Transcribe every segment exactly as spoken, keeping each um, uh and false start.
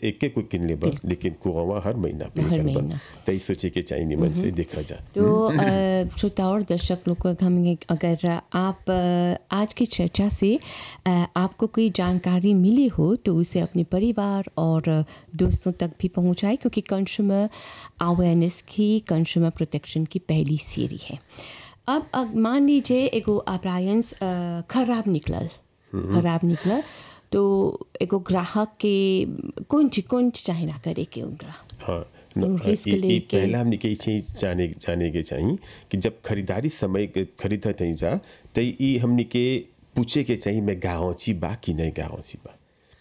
एक एक को किन लेबा लेकिन कुरवा हर महीना पे हर करबा महीना। तई सोचे के चाहिए निमन से देखा जा। तो अ, श्रोता और दर्शक लोग को हम अगर आप अ, आज की चर्चा से अ, आपको कोई जानकारी मिली हो तो उसे अपने परिवार और दोस्तों तक भी पहुंचाएं, क्योंकि कंज्यूमर अवेयरनेस की, कंज्यूमर प्रोटेक्शन की पहली सीरीज है। अब अब मान लीजिए एगो अप्लायंस खराब निकलल खराब निकलल तो एगो ग्राहक के कौन चीज कौन चीज चाहे ना करे के उनका हाँ उन रिस्क ई- ई लेके। पहला हमने के चीज जाने जाने के चाहिए कि जब खरीदारी समय के खरीदत नहीं जा तो ई हमने के पूछे के चाहिए मैं गाँची बा कि नहीं गाँची बा।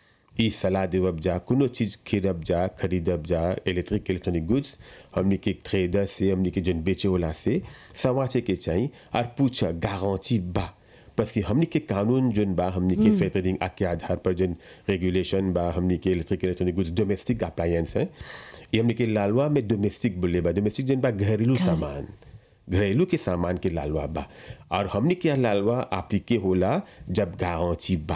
ई सलाह देवब जा कोनो चीज़ खरीदब जा खरीदब जा इलेक्ट्रिक इलेक्ट्रॉनिक गुड्स हमने के ट्रेडर से हमने के जन बेचे वाला से समाचे के चाहिए और पूछा गारंटी बा। बस कि हमने के कानून जोन बा हमने के फेडरिंग एक्ट के आधार पर जोन रेगुलेशन बा हमने के electric electronic goods domestic appliance है, ये हमने के लालवा में डोमेस्टिक बोले बा। डोमेस्टिक जोन बा घरेलू सामान, घरेलू के सामान के लालवा बा। और हमने के लालवा एप्लीके होला जब गारंटी बा।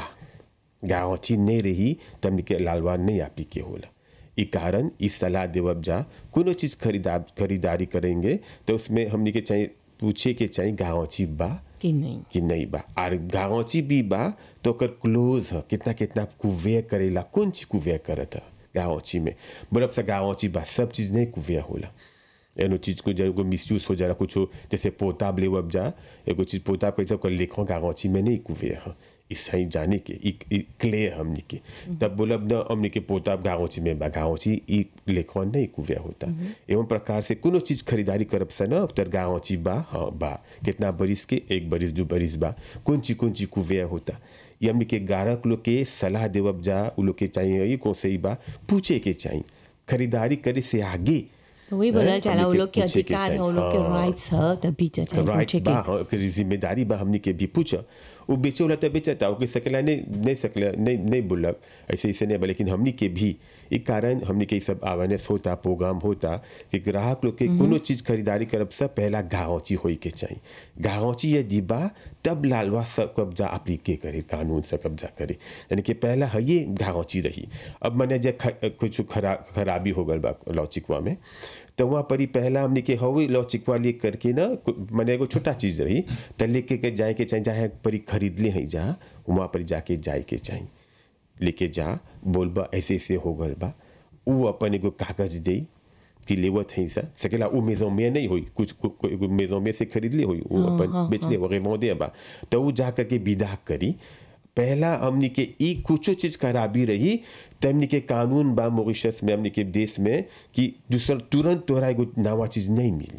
गारंटी नहीं रही तब हमने के लालवा नहीं एप्लीके होला। ई कारण इस सलाह देवब जा कोनो चीज़ खरीदा खरीदारी करेंगे तो उसमें हमने के चाहिए पूछे के चाहिए गारंटी बा कि नहीं। कि नहीं बा। और गारंटी भी बा तो ओकर क्लोज है कितना कितना कुवेयर करेला, कौन चीज कुवेयर करत है गारंटी में। बरब से गारंटी बा सब चीज़ नहीं कुवेयर होला। एनो चीज़ को जब मिसयूज हो जाला कुछ हो, जैसे पोताब लेवब जा एगो चीज़ पोताब कैसे ओकर लेखों गारंटी में नहीं कुवेयर है। इस सही जाने के ई क्लियर हमने के तब बोलब न हमने के पोताब गाँची में बा गाँची ई लेखवा नहीं कुव्या होता। एवं प्रकार से कोनो चीज़ खरीदारी करब से न तर गाँची बा हाँ बा कितना बरिस के एक बरिस दो बरिस बा कौन चीज कौन चीज कुव्या होता। ये हमने के गारक लोग के सलाह देवब जा उ लोग के चाहिए ये कौन से बा पूछे के चाहिए खरीदारी करे से आगे। तो वही बोला चला वो लोग के पूछे के अधिकार है, चाहिए। वो लोग के हाँ। राइट्स है, तभी तो चाहिए राइट्स पूछे बा के। हाँ फिर जिम्मेदारी बा हमने के भी पूछा वो बेचे वाला तो बेचता वो सकला नहीं नहीं सकला नहीं नहीं बोलक ऐसे ऐसे नहीं बा। लेकिन हमने के भी एक कारण हमने के सब अवेयरनेस होता प्रोग्राम होता कि ग्राहक लोग के कोनो चीज़ खरीदारी करब से पहला गारंटी होई के चाहिए। गारंटी यदि बा तब लालवा सब कब्जा एप्लीके करे कानून से कब्जा करे, यानी कि पहला है ये गारंटी रही। अब मैंने जब कुछ खरा खराबी हो गल बा लॉचिकवा में तो वहाँ पर ही पहला हमने के हवे लॉचिकवा लिए करके ना मैंने एगो छोटा चीज़ रही तो लेके के जाए के चाहिए जहाँ पर खरीद ले हैं जा वहाँ पर जाके जाए के चाहिए लेके जा बोलबा ऐसे ऐसे हो गल बा वो अपन एगो कागज दे कि लेवत है सा सकेला वो मेजों में नहीं हुई कुछ मेजों में से खरीद ले हुई वो अपन बेच ले वो रेवोंदे बा तो वो जा करके विदा करी। पहला हमने के ई कुछ चीज़ खराबी रही तो हमने के कानून बा मॉरिशस में हमने के देश में कि दूसरा तुरंत तोरा एगो नवा चीज़ नहीं मिली।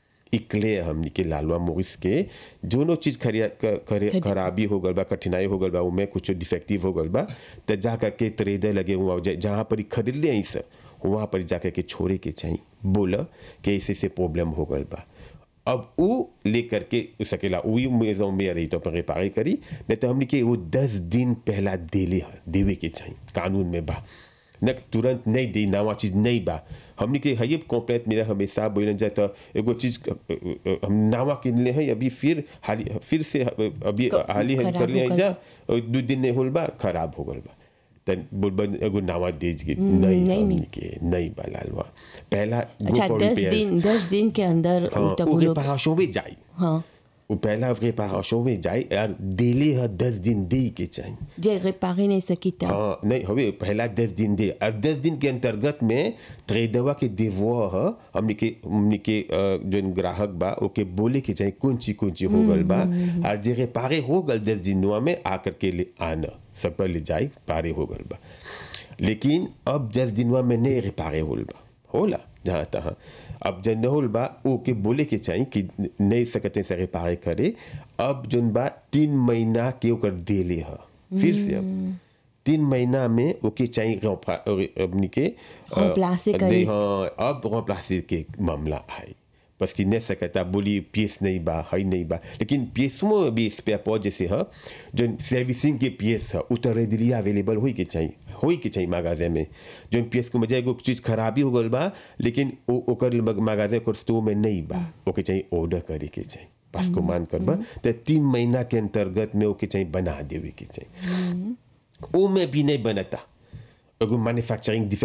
इकले हमने के लालवा मोरिस के जोनो चीज़ खरिया खराबी हो गल बा कठिनाई हो गल बा उमें कुछ डिफेक्टिव हो गल बा तो जा करके ट्रेडर लगे हुआ जहाँ पर खरीद ले आई सर वहाँ पर जा करके छोड़े के चाहिए बोला कि ऐसे से प्रॉब्लम हो गल बा। अब वो लेकर के सकेला वही मेजों में रही तो रिपारी करी नहीं तो हमने के वो दस दिन पहला देले देवे के चाहिए कानून में बा न तुरंत नहीं दी नवा चीज़ नहीं बा। हमने के है कॉम्प्लेट मेरा हमेशा बोलन जाए तो एगो चीज़ हम नवा किन ले हैं अभी फिर हाली फिर से अभी हाली कर ले जा दो दिन नहीं होल बा खराब हो गल बा तन बोलबा एगो नवा देज के नहीं हमने के नहीं बा लालवा पहला अच्छा दस दिन दस दिन के अंदर तब वो लोग रिपारेशन में जाए। हाँ वो पहला रिपारेशन में जाए यार डेली है दस दिन दे के चाहिए जे रिपारे नहीं सकी था। हाँ नहीं हवे पहला दस दिन दे और दस दिन के अंतर्गत में ट्रेडरवा के देवो है हमने के हमने के जो ग्राहक बा ओके बोले के चाहिए कौन ची कौन ची हो गल बा और जे रिपारे हो गल दस दिनवा में आकर के ले आना सब पर ले जाए पारे हो गल बा। लेकिन अब दस दिनवा में नहीं रिपारे होल बा होला जहाँ तहाँ अब जन होल बा ओके बोले के चाहिए कि नहीं सकते से रिपारे करे। अब जन बा तीन महीना के ओकर देले है फिर से अब तीन महीना में ओके चाहिए अपनी के हाँ अब remplacer के मामला आए बस कि नहीं सकता बोली पीस नहीं बा है नहीं बा। लेकिन पीस में भी स्पेयर पार्ट जैसे है जो सर्विसिंग के पीस है उतर रेडिली अवेलेबल हुई के चाहिए हुई के चाहिए मागाजे में जो पीस को मजा एगो चीज़ खराबी हो गल बा लेकिन ओकर मागाजे को स्टोर में नहीं बा ओके चाहिए ऑर्डर करे के चाहिए पास को मान कर बा तो तीन महीना के अंतर्गत में ओके चाहिए बना देवे के चाहिए। वो में भी नहीं बनता एगो मैन्युफैक्चरिंग